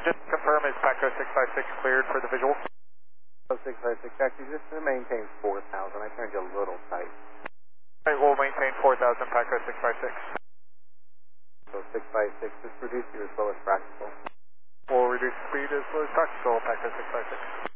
engine. Confirm is Paco 656 cleared for the visual. 656, actually just to maintain 4,000. I turned you a little tight. Alright, we'll maintain 4,000 Paco 656. So 656, just reduce you as low as practical. We'll reduce speed as low as practical, Paco 656.